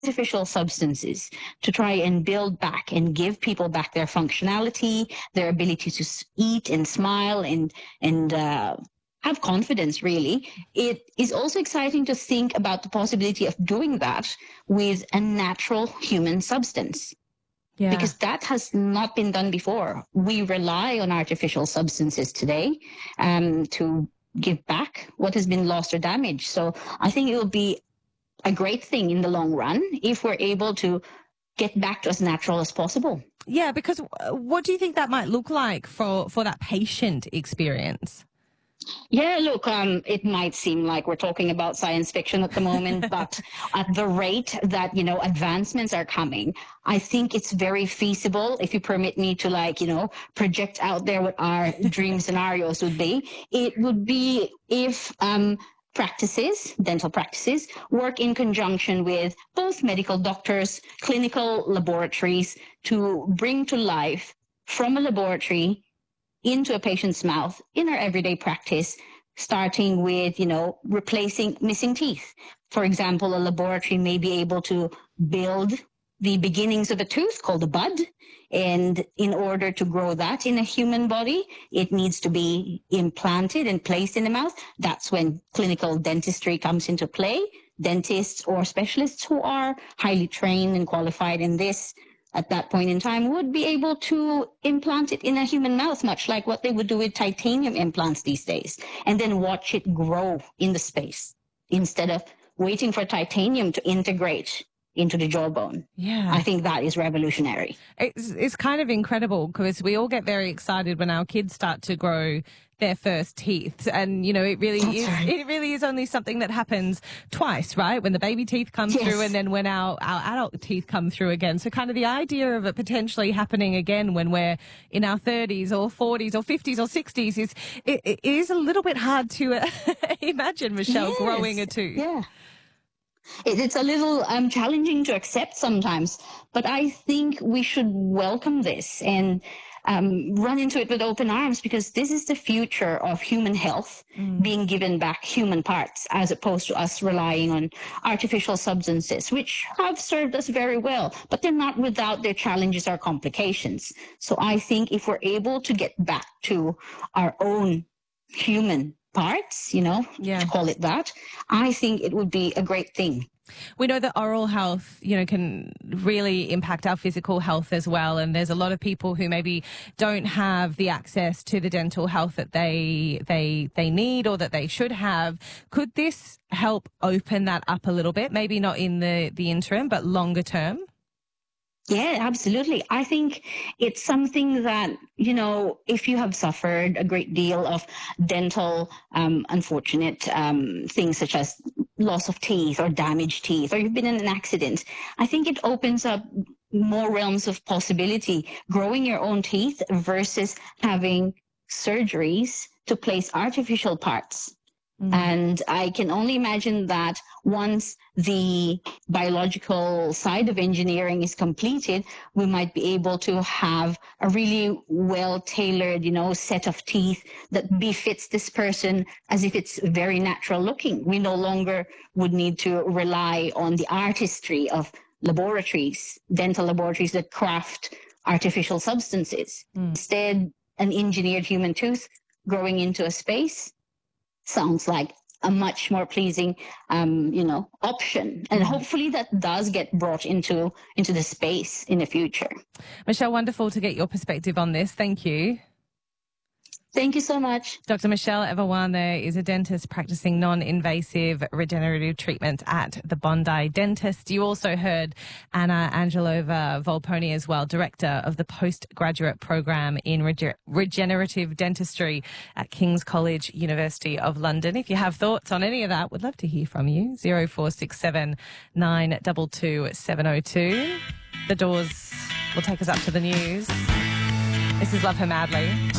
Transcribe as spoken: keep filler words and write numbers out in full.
artificial substances to try and build back and give people back their functionality, their ability to eat and smile and and uh, have confidence, really. It is also exciting to think about the possibility of doing that with a natural human substance. Yeah. Because that has not been done before. We rely on artificial substances today um, to give back what has been lost or damaged. So I think it will be a great thing in the long run if we're able to get back to as natural as possible. Yeah, because what do you think that might look like for, for that patient experience? Yeah, look, um, it might seem like we're talking about science fiction at the moment, but at the rate that, you know, advancements are coming, I think it's very feasible, if you permit me to, like, you know, project out there what our dream scenarios would be. It would be if um, practices, dental practices, work in conjunction with both medical doctors, clinical laboratories to bring to life from a laboratory into a patient's mouth in our everyday practice, starting with, you know, replacing missing teeth. For example, a laboratory may be able to build the beginnings of a tooth called a bud. And in order to grow that in a human body, it needs to be implanted and placed in the mouth. That's when clinical dentistry comes into play. Dentists or specialists who are highly trained and qualified in this at that point in time would be able to implant it in a human mouth, much like what they would do with titanium implants these days, and then watch it grow in the space instead of waiting for titanium to integrate into the jawbone. Yeah. I think that is revolutionary. It's, it's kind of incredible because we all get very excited when our kids start to grow their first teeth. And, you know, it really That's is, right. it really is only something that happens twice, right? When the baby teeth come Yes. through and then when our, our adult teeth come through again. So kind of the idea of it potentially happening again when we're in our thirties or forties or fifties or sixties is, it, it is a little bit hard to uh, imagine, Michelle, Yes. growing a tooth. Yeah. It, it's a little um, challenging to accept sometimes, but I think we should welcome this and um, run into it with open arms, because this is the future of human health, mm. being given back human parts as opposed to us relying on artificial substances, which have served us very well, but they're not without their challenges or complications. So I think if we're able to get back to our own human parts, you know, yeah. to call it that, I think it would be a great thing. We know that oral health, you know, can really impact our physical health as well. And there's a lot of people who maybe don't have the access to the dental health that they they they need or that they should have. Could this help open that up a little bit? Maybe not in the, the interim, but longer term? Yeah, absolutely. I think it's something that, you know, if you have suffered a great deal of dental um, unfortunate um, things such as loss of teeth or damaged teeth, or you've been in an accident, I think it opens up more realms of possibility, growing your own teeth versus having surgeries to place artificial parts. Mm. And I can only imagine that once the biological side of engineering is completed, we might be able to have a really well-tailored, you know, set of teeth that befits this person as if it's very natural looking. We no longer would need to rely on the artistry of laboratories, dental laboratories that craft artificial substances. Mm. Instead, an engineered human tooth growing into a space sounds like a much more pleasing, um, you know, option. And hopefully that does get brought into, into the space in the future. Michelle, wonderful to get your perspective on this. Thank you. Thank you so much. Doctor Michelle Evawan there is a dentist practicing non-invasive regenerative treatment at the Bondi Dentist. You also heard Anna Angelova Volponi as well, Director of the Postgraduate Program in Rege- Regenerative Dentistry at King's College, University of London. If you have thoughts on any of that, we'd love to hear from you. zero four six seven nine two two seven zero two. The Doors will take us up to the news. This is Love Her Madly.